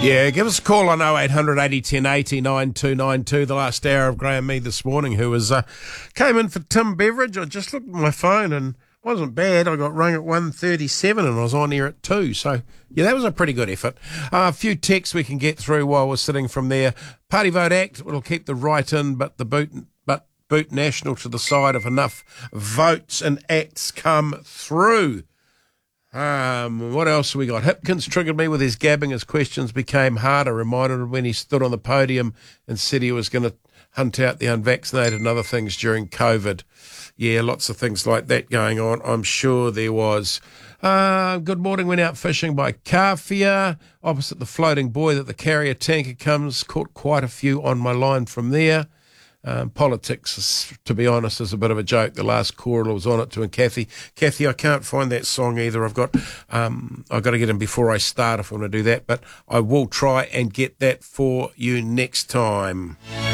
Yeah, give us a call on 0800 80 10 80 9292. The last hour of Graham Mead this morning, who was came in for Tim Beveridge. I just looked at my phone and it wasn't bad. I got rung at 1:37 and I was on here at 2. So, yeah, that was a pretty good effort. A few texts we can get through while we're sitting from there. Party Vote Act will keep the right in, but boot National to the side if enough votes and acts come through. What else have we got? Hipkins triggered me with his gabbing. His questions became harder. Reminded him when he stood on the podium and said he was going to hunt out the unvaccinated and other things during COVID. Yeah, lots of things like that going on. I'm sure there was. Good morning. Went out fishing by Kawhia, opposite the floating buoy that the carrier tanker comes. Caught quite a few on my line from there. Politics, to be honest, is a bit of a joke. The last caller was on it to, and Kathy, I can't find that song either. I've got to get in before I start if I want to do that, but I will try and get that for you next time.